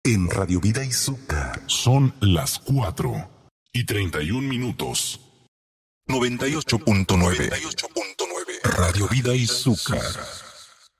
En Radio Vida Izúcar son las 4:31. 98.9 Radio Vida Izúcar.